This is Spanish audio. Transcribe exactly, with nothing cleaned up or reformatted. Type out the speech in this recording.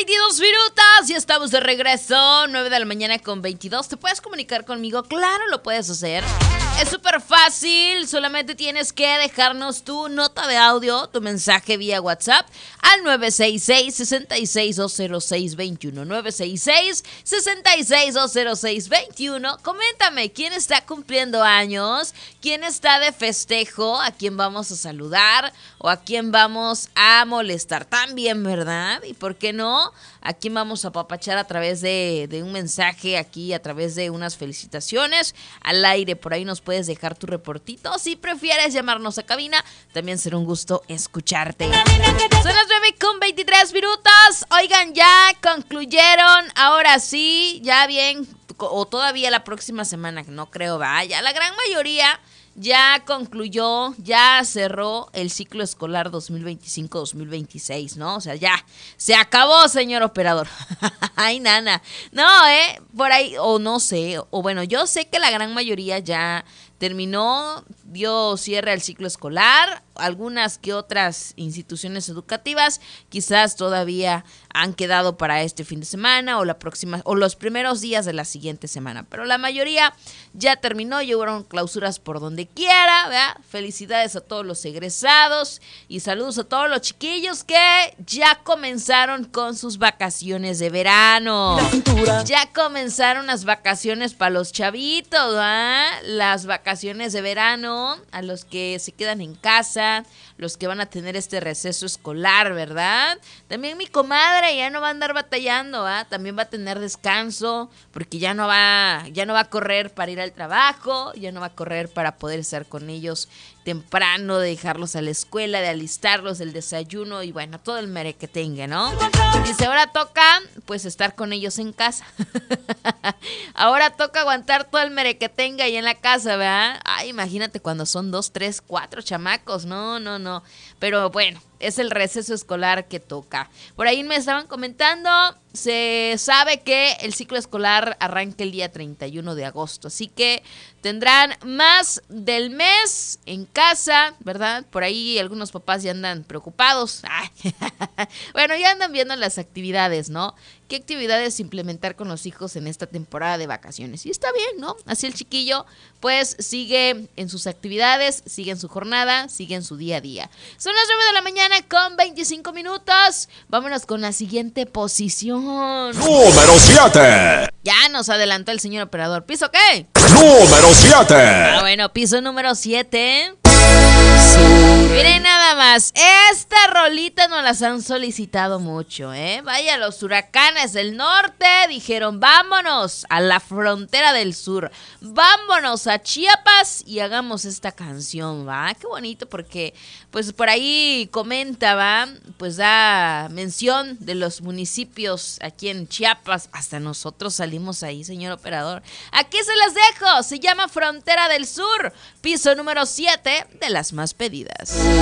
veintidós minutos, ya estamos de regreso, nueve de la mañana con veintidós. ¿Te puedes comunicar conmigo? Claro, lo puedes hacer. Es súper fácil, solamente tienes que dejarnos tu nota de audio, tu mensaje vía WhatsApp al nueve seis seis, seis seis dos cero seis dos uno. nueve seis seis, seis seis dos cero seis dos uno. Coméntame, ¿quién está cumpliendo años? ¿Quién está de festejo? ¿A quién vamos a saludar? ¿O a quién vamos a molestar también, verdad? ¿Y por qué no? ¿A quién vamos a apapachar a través de, de un mensaje aquí, a través de unas felicitaciones al aire? Por ahí nos puedes dejar tu reportito. Si prefieres llamarnos a cabina, también será un gusto escucharte. Son las nueve con veintitrés minutos. Oigan, ya concluyeron. Ahora sí, ya bien, o todavía la próxima semana, no creo, vaya. La gran mayoría ya concluyó, ya cerró el ciclo escolar dos mil veinticinco dos mil veintiséis, ¿no? O sea, ya se acabó, señor operador. Ay, nana. No, ¿eh? Por ahí, o no sé, o bueno, yo sé que la gran mayoría ya terminó, dio cierre al ciclo escolar. Algunas que otras instituciones educativas quizás todavía han quedado para este fin de semana o la próxima o los primeros días de la siguiente semana, pero la mayoría ya terminó, llevaron clausuras por donde quiera, ¿verdad? Felicidades a todos los egresados y saludos a todos los chiquillos que ya comenzaron con sus vacaciones de verano. Ya comenzaron las vacaciones para los chavitos, ¿verdad? Las vacaciones de verano a los que se quedan en casa, los que van a tener este receso escolar, ¿verdad? También mi comadre ya no va a andar batallando, ¿ah? También va a tener descanso, porque ya no va, ya no va a correr para ir al trabajo, ya no va a correr para poder estar con ellos temprano, de dejarlos a la escuela, de alistarlos, el desayuno y bueno, todo el merequetengue, ¿no? Dice, ahora toca, pues, estar con ellos en casa. Ahora toca aguantar todo el merequetengue ahí en la casa, ¿verdad? Ay, imagínate cuando son dos, tres, cuatro chamacos, no, no, no. Pero bueno, es el receso escolar que toca. Por ahí me estaban comentando, se sabe que el ciclo escolar arranca el día treinta y uno de agosto, así que tendrán más del mes en casa, ¿verdad? Por ahí algunos papás ya andan preocupados. Ay, bueno, ya andan viendo las actividades, ¿no? ¿Qué actividades implementar con los hijos en esta temporada de vacaciones? Y está bien, ¿no? Así el chiquillo, pues, sigue en sus actividades, sigue en su jornada, sigue en su día a día. Son las nueve de la mañana con veinticinco minutos. Vámonos con la siguiente posición. Número siete. Ya nos adelantó el señor operador. ¿Piso qué? Número siete. Ah, bueno, piso número siete. Miren nada más, esta rolita nos las han solicitado mucho, ¿eh? Vaya, los huracanes del norte dijeron, vámonos a la frontera del sur, vámonos a Chiapas y hagamos esta canción, ¿va? Qué bonito, porque pues por ahí comenta, ¿va? Pues da mención de los municipios aquí en Chiapas, hasta nosotros salimos ahí, señor operador. Aquí se las dejo, se llama Frontera del Sur, piso número siete de las más pedidas.